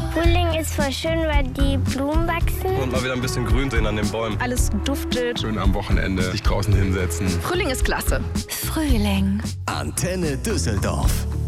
Frühling ist voll schön, weil die Blumen wachsen. Und mal wieder ein bisschen Grün sehen an den Bäumen. Alles duftet. Schön am Wochenende sich draußen hinsetzen. Frühling ist klasse. Frühling. Antenne Düsseldorf.